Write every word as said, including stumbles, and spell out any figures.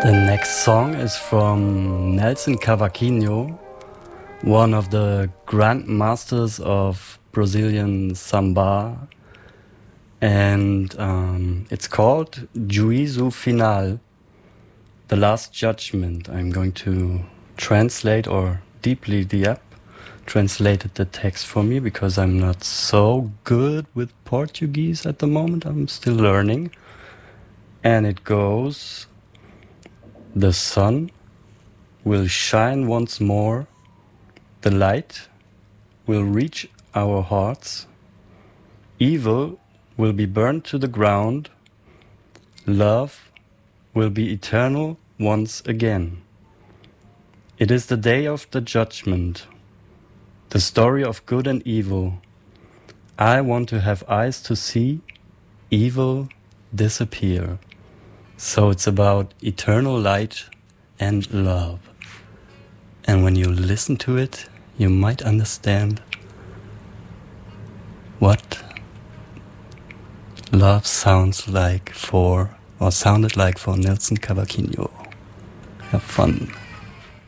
The next song is from Nelson Cavaquinho, one of the grand masters of Brazilian samba, and um, it's called Juízo Final, the Last Judgment. I'm going to translate, or Deeply the app translated the text for me because I'm not so good with Portuguese at the moment. I'm still learning. And it goes: the sun will shine once more, the light will reach our hearts, evil will be burned to the ground, love will be eternal once again. It is the day of the judgment, the story of good and evil. I want to have eyes to see evil disappear. So it's about eternal light and love. And when you listen to it, you might understand what love sounds like for, or sounded like for Nelson Cavaquinho. Have fun.